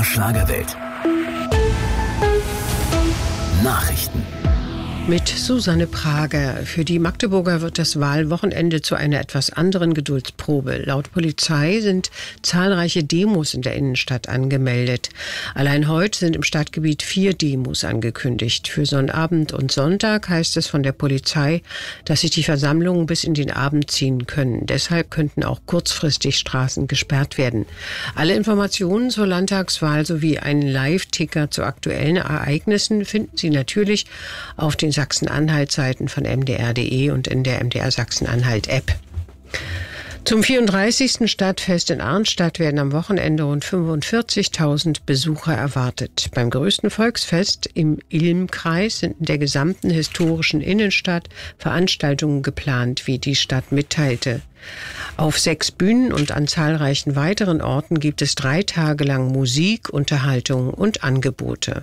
Schlagerwelt. Nachrichten. Mit Susanne Prager. Für die Magdeburger wird das Wahlwochenende zu einer etwas anderen Geduldsprobe. Laut Polizei sind zahlreiche Demos in der Innenstadt angemeldet. Allein heute sind im Stadtgebiet 4 Demos angekündigt. Für Sonnabend und Sonntag heißt es von der Polizei, dass sich die Versammlungen bis in den Abend ziehen können. Deshalb könnten auch kurzfristig Straßen gesperrt werden. Alle Informationen zur Landtagswahl sowie einen Live-Ticker zu aktuellen Ereignissen finden Sie natürlich auf den Sachsen-Anhalt-Seiten von mdr.de und in der MDR Sachsen-Anhalt-App. Zum 34. Stadtfest in Arnstadt werden am Wochenende rund 45.000 Besucher erwartet. Beim größten Volksfest im Ilm-Kreis sind in der gesamten historischen Innenstadt Veranstaltungen geplant, wie die Stadt mitteilte. Auf 6 Bühnen und an zahlreichen weiteren Orten gibt es 3 Tage lang Musik, Unterhaltung und Angebote.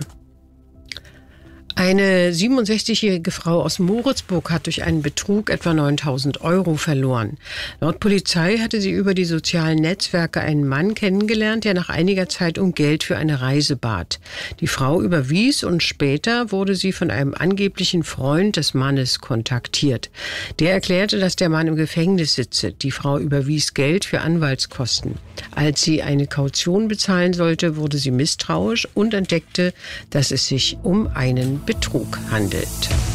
Eine 67-jährige Frau aus Moritzburg hat durch einen Betrug etwa 9.000 € verloren. Laut Polizei hatte sie über die sozialen Netzwerke einen Mann kennengelernt, der nach einiger Zeit um Geld für eine Reise bat. Die Frau überwies und später wurde sie von einem angeblichen Freund des Mannes kontaktiert. Der erklärte, dass der Mann im Gefängnis sitze. Die Frau überwies Geld für Anwaltskosten. Als sie eine Kaution bezahlen sollte, wurde sie misstrauisch und entdeckte, dass es sich um einen Betrug handelt.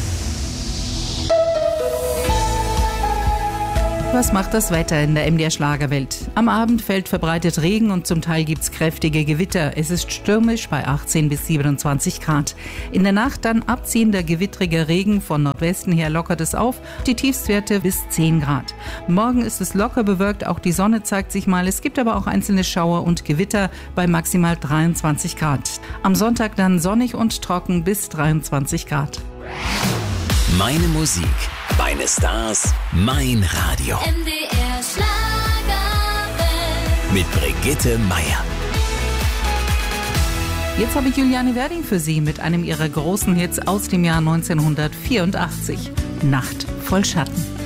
Was macht das Wetter in der MDR Schlagerwelt? Am Abend fällt verbreitet Regen und zum Teil gibt's kräftige Gewitter. Es ist stürmisch bei 18 bis 27 Grad. In der Nacht dann abziehender gewittriger Regen, von Nordwesten her lockert es auf, die Tiefstwerte bis 10 Grad. Morgen ist es locker bewölkt, auch die Sonne zeigt sich mal. Es gibt aber auch einzelne Schauer und Gewitter bei maximal 23 Grad. Am Sonntag dann sonnig und trocken bis 23 Grad. Meine Musik, meine Stars, mein Radio. MDR Schlagerwelt. Mit Brigitte Meier. Jetzt habe ich Juliane Werding für Sie mit einem ihrer großen Hits aus dem Jahr 1984. Nacht voll Schatten.